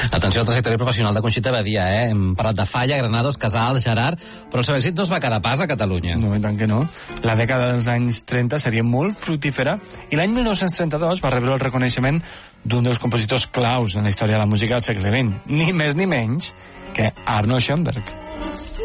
Atenció al trajectòria professional de Conxita Badia, Hem parlat de Falla, Granados, Casals, Gerard, però el seu èxit no es va quedar pas a Catalunya. No, i tant que no. La dècada dels anys 30 seria molt fructífera i l'any 1932 va rebre el reconeixement d'un dels compositors claus en la història de la música del segle XX, ni més ni menys que Arno Schoenberg.